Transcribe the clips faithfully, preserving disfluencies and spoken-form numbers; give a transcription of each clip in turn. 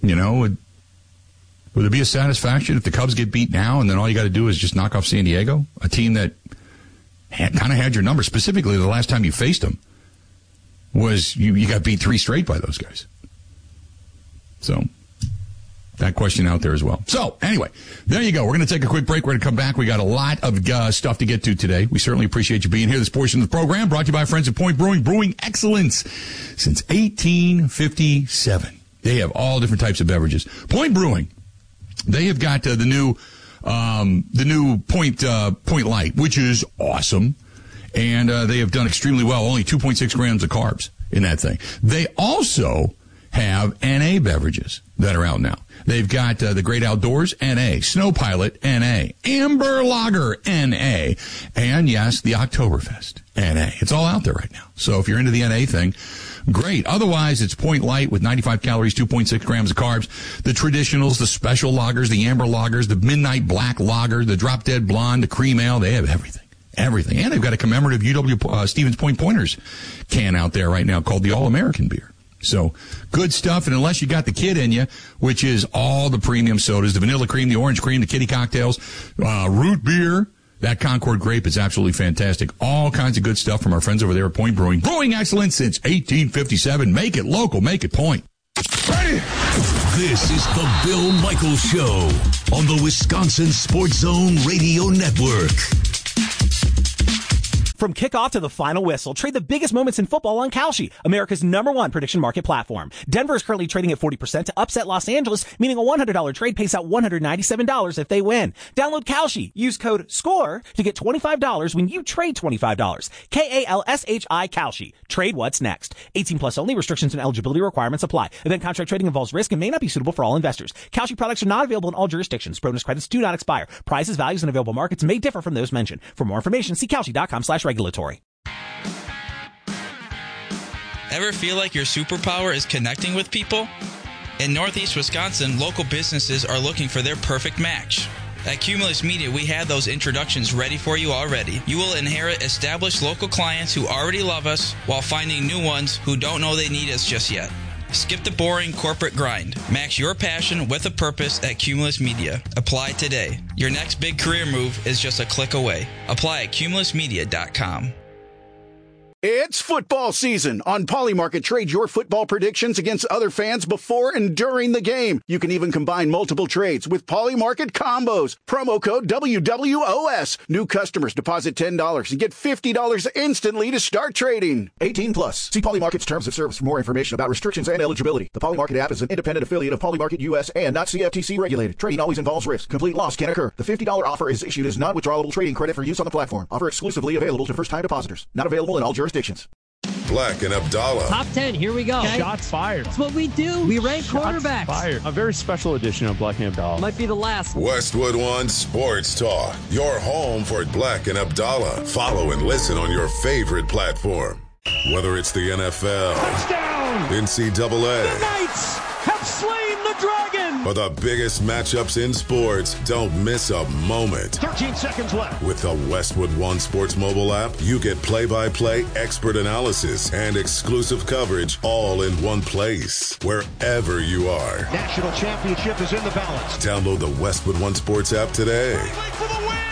You know, would, would it be a satisfaction if the Cubs get beat now and then all you got to do is just knock off San Diego, a team that had, kind of had your number? Specifically, the last time you faced them was you, you got beat three straight by those guys. So that question out there as well. So anyway, there you go. We're going to take a quick break. We're going to come back. We got a lot of uh, stuff to get to today. We certainly appreciate you being here. This portion of the program brought to you by friends at Point Brewing, brewing excellence since eighteen fifty-seven. They have all different types of beverages. Point Brewing, they have got uh, the new um, the new Point uh, Point Light, which is awesome, and uh, they have done extremely well. Only two point six grams of carbs in that thing. They also have N A beverages that are out now. They've got uh, the Great Outdoors, N A, Snow Pilot, N A, Amber Lager, N A, and yes, the Oktoberfest, N A. It's all out there right now. So if you're into the N A thing, great. Otherwise, it's Point Light with ninety-five calories, two point six grams of carbs. The traditionals, the special lagers, the amber lagers, the midnight black lager, the drop dead blonde, the cream ale. They have everything. Everything. And they've got a commemorative U W uh, Stevens Point Pointers can out there right now called the All-American beer. So good stuff. And unless you got the kid in you, which is all the premium sodas, the vanilla cream, the orange cream, the kitty cocktails, uh, root beer, that Concord grape is absolutely fantastic. All kinds of good stuff from our friends over there at Point Brewing. Brewing excellence since eighteen fifty-seven. Make it local. Make it Point. Ready? This is the Bill Michaels Show on the Wisconsin Sports Zone Radio Network. From kickoff to the final whistle, trade the biggest moments in football on Kalshi, America's number one prediction market platform. Denver is currently trading at forty percent to upset Los Angeles, meaning a one hundred dollars trade pays out one hundred ninety-seven dollars if they win. Download Kalshi. Use code SCORE to get twenty-five dollars when you trade twenty-five dollars. K A L S H I Kalshi. Trade what's next. eighteen plus only. Restrictions and eligibility requirements apply. Event contract trading involves risk and may not be suitable for all investors. Kalshi products are not available in all jurisdictions. Bonus credits do not expire. Prices, values, and available markets may differ from those mentioned. For more information, see Kalshi.com slash regulatory. Ever feel like your superpower is connecting with people? In Northeast Wisconsin, local businesses are looking for their perfect match. At Cumulus Media, we have those introductions ready for you already. You will inherit established local clients who already love us while finding new ones who don't know they need us just yet. Skip the boring corporate grind. Match your passion with a purpose at Cumulus Media. Apply today. Your next big career move is just a click away. Apply at cumulus media dot com. It's football season. On Polymarket, trade your football predictions against other fans before and during the game. You can even combine multiple trades with Polymarket combos. Promo code W W O S. New customers deposit ten dollars and get fifty dollars instantly to start trading. eighteen plus. See Polymarket's terms of service for more information about restrictions and eligibility. The Polymarket app is an independent affiliate of Polymarket U S and not C F T C regulated. Trading always involves risk. Complete loss can occur. The fifty dollars offer is issued as non-withdrawable trading credit for use on the platform. Offer exclusively available to first-time depositors. Not available in all jurisdictions. Black and Abdallah. Top ten, here we go. Okay. Shots fired. That's what we do. We rank Shots quarterbacks. Fired. A very special edition of Black and Abdallah. Might be the last. Westwood One Sports Talk. Your home for Black and Abdallah. Follow and listen on your favorite platform. Whether it's the N F L, touchdown, N C double A, the Knights have slain the dragon, or the biggest matchups in sports, don't miss a moment. thirteen seconds left. With the Westwood One Sports mobile app, you get play-by-play expert analysis and exclusive coverage all in one place, wherever you are. National championship is in the balance. Download the Westwood One Sports app today. For the win.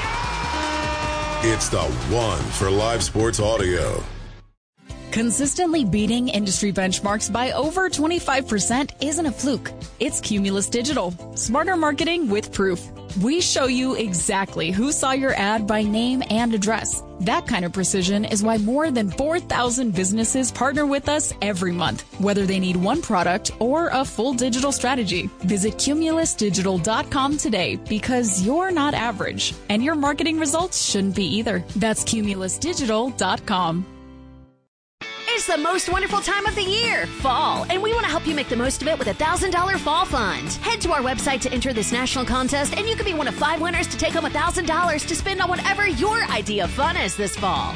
Yeah! It's the one for live sports audio. Consistently beating industry benchmarks by over twenty-five percent isn't a fluke. It's Cumulus Digital. Smarter marketing with proof. We show you exactly who saw your ad by name and address. That kind of precision is why more than four thousand businesses partner with us every month, whether they need one product or a full digital strategy. Visit cumulus digital dot com today because you're not average, and your marketing results shouldn't be either. That's cumulus digital dot com. It's the most wonderful time of the year, fall, and we want to help you make the most of it with a one thousand dollars Fall Fund. Head to our website to enter this national contest, and you can be one of five winners to take home one thousand dollars to spend on whatever your idea of fun is this fall.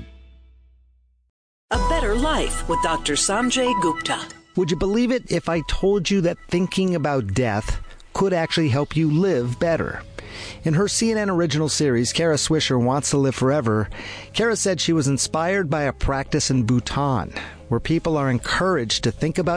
A Better Life with Doctor Sanjay Gupta. Would you believe it if I told you that thinking about death could actually help you live better? In her C N N original series, Kara Swisher Wants to Live Forever, Kara said she was inspired by a practice in Bhutan where people are encouraged to think about